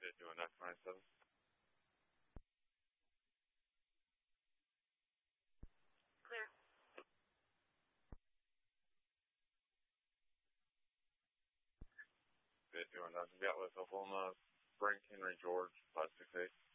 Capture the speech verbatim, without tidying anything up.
doing nine nine seven. Clear. Good doing nothing. Got with Oklahoma, Frank Henry George, five six eight.